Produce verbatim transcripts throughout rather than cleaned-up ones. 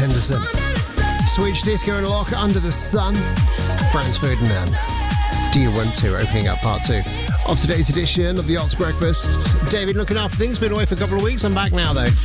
Henderson. Swedish Disco and Lock, Under the Sun. Franz Ferdinand, Do You Want To, opening up part two of today's edition of the Ox Breakfast. David looking after things, been away for a couple of weeks. I'm back now, though.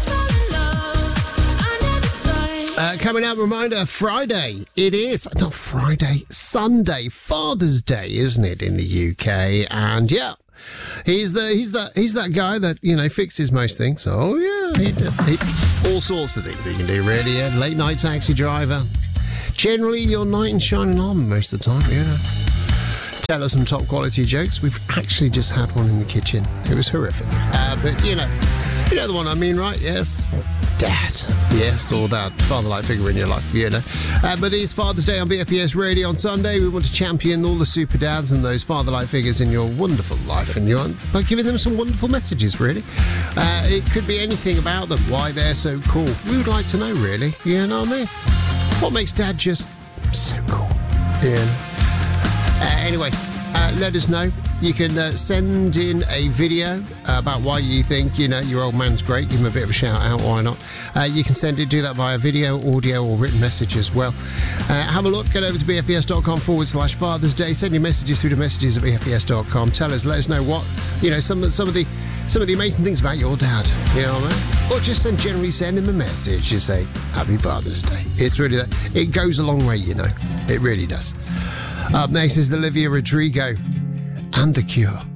Uh, coming up, reminder, Friday. It is, not Friday, Sunday, Father's Day, isn't it, in the U K? And yeah, he's the he's that he's that guy that, you know, fixes most things. Oh yeah, he does he, all sorts of things he can do, really. Yeah. Late night taxi driver. Generally, your knight in shining armour most of the time. Yeah. Tell us some top quality jokes. We've actually just had one in the kitchen. It was horrific. Uh, but you know, you know the one I mean, right? Yes. Dad, yes, or that father-like figure in your life, you know. Uh, but it's Father's Day on B F B S Radio on Sunday. We want to champion all the super dads and those father-like figures in your wonderful life, and you're by giving them some wonderful messages, really. Uh, it could be anything about them, why they're so cool. We would like to know, really. You know what I mean? What makes Dad just so cool? Yeah. Uh, anyway, uh, let us know. You can uh, send in a video uh, about why you think, you know, your old man's great. Give him a bit of a shout out, why not? Uh, you can send it, do that via video, audio or written message as well. Uh, have a look, get over to bfbs.com forward slash Father's Day. Send your messages through to messages at bfbs dot com. Tell us, let us know what, you know, some, some of the some of the amazing things about your dad. You know what I mean? Or just send, generally send him a message. You say, Happy Father's Day. It's really that. It goes a long way, you know. It really does. Up next is Olivia Rodrigo and The Cure.